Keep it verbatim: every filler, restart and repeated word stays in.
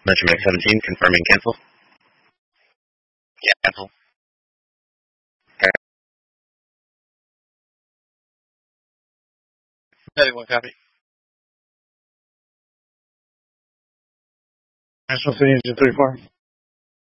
Metro Mix seventeen, confirming cancel. Yeah, cancel. Okay. Anyone copy? National City Engine three four.